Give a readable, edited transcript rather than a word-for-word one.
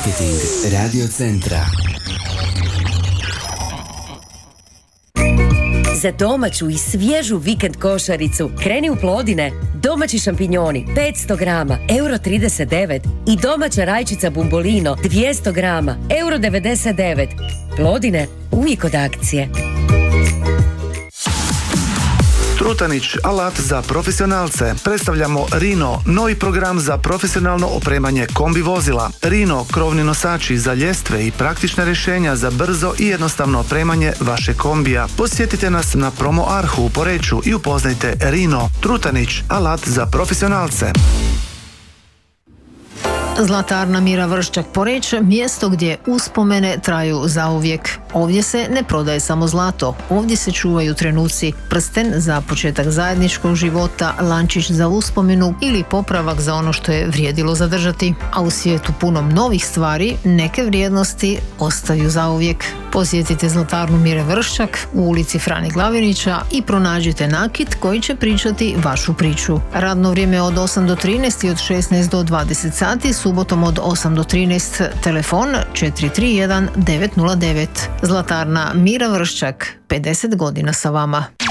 Marketing Radio Centra. Za domaću i svježu vikend košaricu kreni u Plodine. Domaći šampinjoni 500 grama, euro 39 i domaća rajčica Bumbolino 200 grama, euro 99. Plodine, uvijek od akcije. Trutanić, alat za profesionalce. Predstavljamo Rino, novi program za profesionalno opremanje kombi vozila. Rino, krovni nosači za ljestve i praktična rješenja za brzo i jednostavno opremanje vaše kombija. Posjetite nas na Promo Arhu u Poreču i upoznajte Rino. Trutanić, alat za profesionalce. Zlatarna Mira Vrščak Poreč, mjesto gdje uspomene traju zauvijek. Ovdje se ne prodaje samo zlato, ovdje se čuvaju trenuci, prsten za početak zajedničkog života, lančić za uspomenu ili popravak za ono što je vrijedilo zadržati. A u svijetu punom novih stvari, neke vrijednosti ostaju zauvijek. Posjetite Zlatarnu Mire Vrščak u ulici Frani Glavinića i pronađite nakit koji će pričati vašu priču. Radno vrijeme od 8 do 13 i od 16 do 20 sati, subotom od 8 do 13, telefon 431 909. Zlatarna Mira Vrščak, 50 godina sa vama.